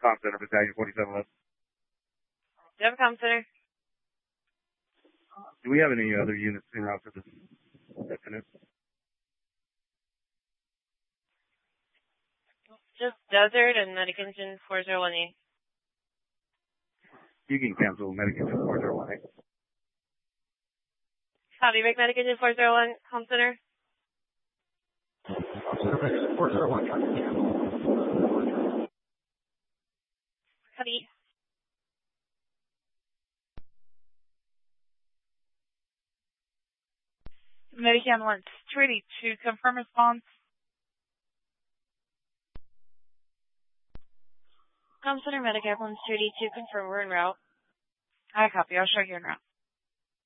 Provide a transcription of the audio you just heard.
Comm Center, Battalion 47 left. Do you have a comm center? Do we have any other units in route for this definite? Just Desert and Medic Engine 4018. You can cancel Medic Engine 4018. Copy, make Medic Engine 401, comm center. 401. Copy. Medic Ambulance 282, confirm response. Comm center, Medic Ambulance 282, confirm we're en route. I copy, I'll show you en route.